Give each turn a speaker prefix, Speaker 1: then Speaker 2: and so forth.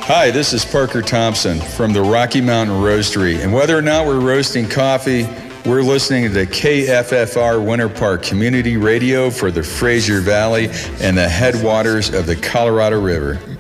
Speaker 1: Hi, this is Parker Thompson from the Rocky Mountain Roastery. And whether or not we're roasting coffee, we're listening to KFFR Winter Park Community Radio for the Fraser Valley and the headwaters of the Colorado River.